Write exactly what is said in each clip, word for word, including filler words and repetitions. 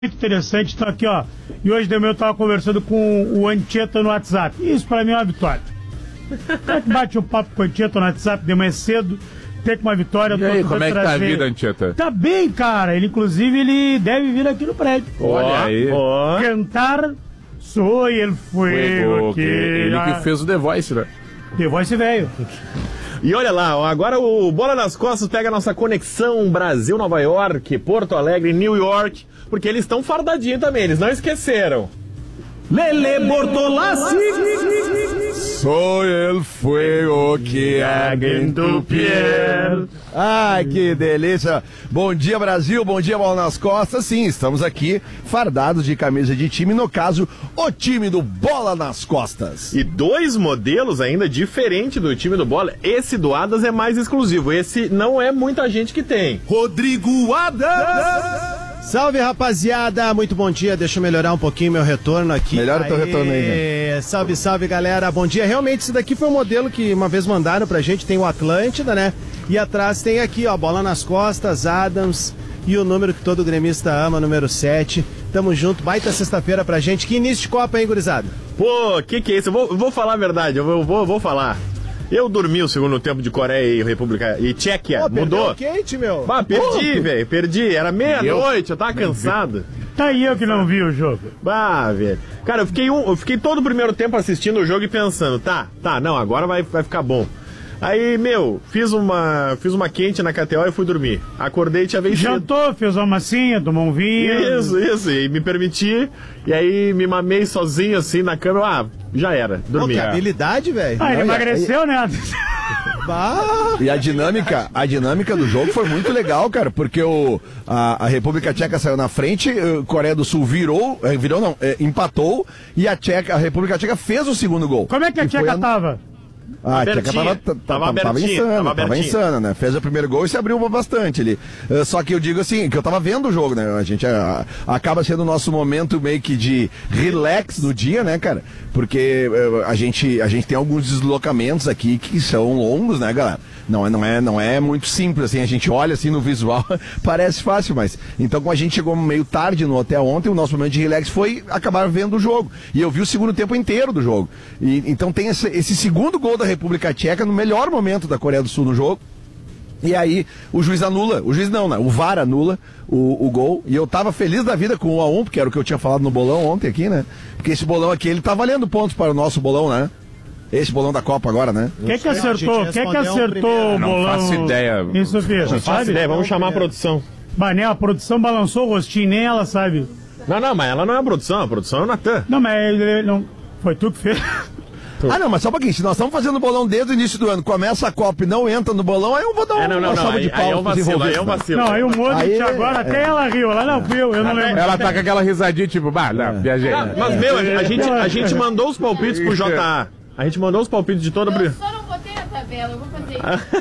Muito interessante, então aqui ó, e hoje de manhã eu tava conversando com o Anchieta no WhatsApp, isso pra mim é uma vitória. Como que bate um papo com o Anchieta no WhatsApp de manhã cedo, tem uma vitória. E aí, como é que tá a vida, Anchieta? Tá bem, cara, ele inclusive ele deve vir aqui no prédio. Olha aí. Oh. Cantar Soy el fuego que... Ele que fez o The Voice, né? The Voice velho. E olha lá, agora o Bola nas Costas pega a nossa conexão Brasil-Nova York, Porto Alegre, New York, porque eles estão fardadinhos também, eles não esqueceram. Lele Bortolassi! Soy el fuego que arde en tu piel. Ai, que delícia. Bom dia, Brasil. Bom dia, Bola nas Costas. Sim, estamos aqui fardados de camisa de time. No caso, o time do Bola nas Costas. E dois modelos ainda diferentes do time do Bola. Esse do Adas é mais exclusivo. Esse não é muita gente que tem. Rodrigo Adas! Salve, rapaziada, muito bom dia, deixa eu melhorar um pouquinho meu retorno aqui. Melhora o teu retorno aí, né? Salve, salve, galera, bom dia. Realmente, esse daqui foi um modelo que uma vez mandaram pra gente, tem o Atlântida, né? E atrás tem aqui, ó, Bola nas Costas, Adams e o número que todo gremista ama, número sete. Tamo junto, baita sexta-feira pra gente. Que início de Copa, hein, gurizada? Pô, que que é isso? Eu vou, eu vou falar a verdade, eu vou, vou, vou falar. Eu dormi o segundo tempo de Coreia e República e Tchequia. Pô, mudou. Quente, meu. Bah, perdi, velho, perdi. Era meia-noite, eu tava cansado. Tá aí eu que não vi o jogo. Bah, velho. Cara, eu fiquei, um, eu fiquei todo o primeiro tempo assistindo o jogo e pensando, tá, tá, não, agora vai, vai ficar bom. Aí, meu, fiz uma, fiz uma quente na K T O e fui dormir. Acordei e tinha vencido. Jantou, fez uma massinha, tomou um vinho. Isso, isso, e me permiti. E aí me mamei sozinho assim na cama. Ah, já era, dormi. Pô, que habilidade, velho. Ah, ele Não, emagreceu, né? Bah. E a dinâmica, a dinâmica do jogo foi muito legal, cara, porque o, a, a República Tcheca saiu na frente, a Coreia do Sul virou, virou não, é, empatou, e a Tcheca, a República Tcheca fez o segundo gol. Como é que a Tcheca tava? Ah, a Tcheca Abertinha. tava, Tava tava, tava abertinha, insana, tava tava abertinha. insana, né? Fez o primeiro gol e se abriu bastante ali. Uh, só que eu digo assim, que eu tava vendo o jogo, né? A gente uh, acaba sendo o nosso momento meio que de relax do dia, né, cara? Porque uh, a, gente, a gente tem alguns deslocamentos aqui que são longos, né, galera? Não é, não, é, não é muito simples, assim, a gente olha assim no visual, parece fácil, mas... Então, como a gente chegou meio tarde no hotel ontem, o nosso momento de relax foi acabar vendo o jogo. E eu vi o segundo tempo inteiro do jogo. E, então tem esse, esse segundo gol da República Tcheca no melhor momento da Coreia do Sul no jogo. E aí o juiz anula, o juiz não, né? O V A R anula o, o gol. E eu tava feliz da vida com o um a um, porque era o que eu tinha falado no bolão ontem aqui, né? Porque esse bolão aqui, ele tá valendo pontos para o nosso bolão, né? Esse bolão da Copa agora, né? Quem que acertou? Quem que acertou o Não bolão? faço ideia. Isso, Sofia, Não faço ideia, vamos chamar a produção. Bah, nem a produção balançou o rostinho, nem ela sabe. Não, não, mas ela não é a produção, a produção é o Natan. Não, mas ele não... Foi tu que fez? Ah, não, mas só um pouquinho, se nós estamos fazendo bolão desde o início do ano, começa a Copa e não entra no bolão, aí eu vou dar uma, É, não, não, uma não, salva aí, de aí é um palmas pros vacilo, aí é um envolvidos, né? vacilo. Não, aí o Modric Aí, agora, é. até ela riu. Ela não fui eu, eu não lembro. Ela tá com aquela risadinha, tipo, bah, não, viajei. Ah, mas, meu, a, a gente, a gente mandou os palpites pro J A. A gente mandou os palpites de toda... Eu só não botei na tabela, eu vou fazer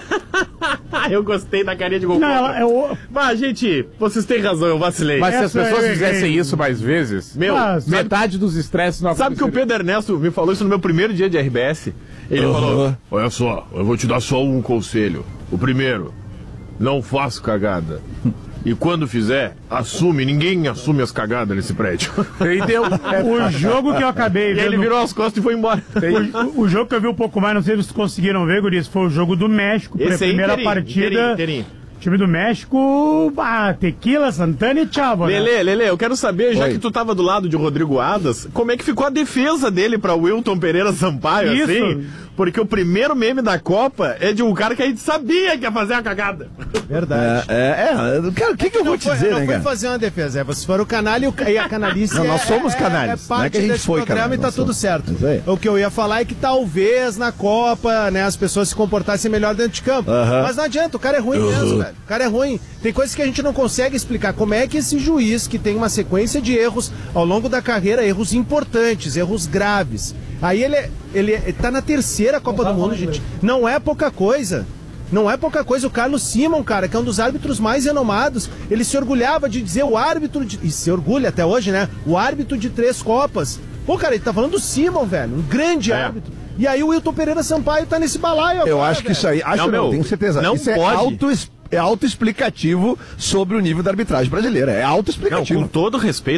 isso. Eu gostei da carinha de gol. Não, ela é o... Mas, gente, vocês têm razão, eu vacilei. Mas se as Essa pessoas eu errei. fizessem isso mais vezes, Meu, Ah, sabe- metade dos estresses não sabe que o aconteceria. Pedro Ernesto me falou isso no meu primeiro dia de R B S? Ele falou, olha só, eu vou te dar só um conselho. O primeiro, não faça cagada. E quando fizer, assume, ninguém assume as cagadas nesse prédio. Entendeu? É, O jogo que eu acabei E aí ele vendo... virou as costas e foi embora. O, o jogo que eu vi um pouco mais, não sei se vocês conseguiram ver, Guris, foi o jogo do México. Esse Essa aí, primeira inteirinho, partida. inteirinho, inteirinho. Time do México, ah, Tequila, Santana e Chavo, né? Lele, Lele, eu quero saber, já Oi. que tu tava do lado de Rodrigo Adas, como é que ficou a defesa dele pra Wilton Pereira Sampaio, Isso. assim? Porque o primeiro meme da Copa é de um cara que a gente sabia que ia fazer a cagada. Verdade. É, é, é, cara, o que, que eu vou Não te foi, dizer, não né, foi cara? fazer uma defesa, é, vocês foram o canalha e, o, e a canalice. Não, nós é- somos é- canalhas, É, não é parte que a gente desse foi programa canalha, e tá nós tudo somos. certo. Isso aí. O que eu ia falar é que talvez na Copa, né, as pessoas se comportassem melhor dentro de campo. Aham. Mas não adianta, o cara é ruim mesmo, velho. O cara é ruim. Tem coisas que a gente não consegue explicar. Como é que esse juiz, que tem uma sequência de erros ao longo da carreira, erros importantes, erros graves. Aí ele, é- ele, é- ele tá na terceira Copa do Mundo, gente. Não é pouca coisa. Não é pouca coisa. O Carlos Simon, cara, que é um dos árbitros mais renomados, ele se orgulhava de dizer o árbitro, de, e se orgulha até hoje, né? O árbitro de três Copas. Pô, cara, ele tá falando do Simon, velho. Um grande É. árbitro. E aí o Wilton Pereira Sampaio tá nesse balaio agora, Eu acho que velho. isso aí, acho Não, não, meu, tenho certeza. não isso pode. é auto é autoexplicativo sobre o nível da arbitragem brasileira. É Não, autoexplicativo. com todo respeito